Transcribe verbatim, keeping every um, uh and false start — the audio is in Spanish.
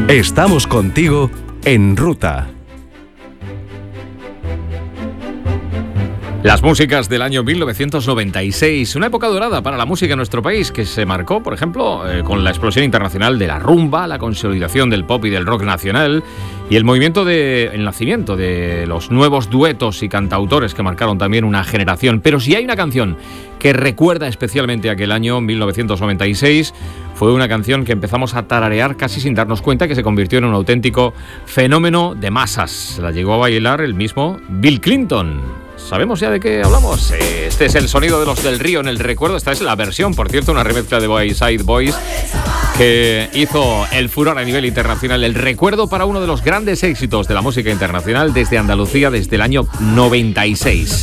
Estamos contigo en Ruta. Las músicas del año mil novecientos noventa y seis, una época dorada para la música en nuestro país que se marcó, por ejemplo, eh, con la explosión internacional de la rumba, la consolidación del pop y del rock nacional y el movimiento de el nacimiento de los nuevos duetos y cantautores que marcaron también una generación. Pero si hay una canción que recuerda especialmente aquel año mil novecientos noventa y seis, fue una canción que empezamos a tararear casi sin darnos cuenta, que se convirtió en un auténtico fenómeno de masas. La llegó a bailar el mismo Bill Clinton. ¿Sabemos ya de qué hablamos? Este es el sonido de Los del Río en el recuerdo. Esta es la versión, por cierto, una remezcla de Bayside Boys que hizo el furor a nivel internacional. El recuerdo para uno de los grandes éxitos de la música internacional desde Andalucía, desde el año noventa y seis.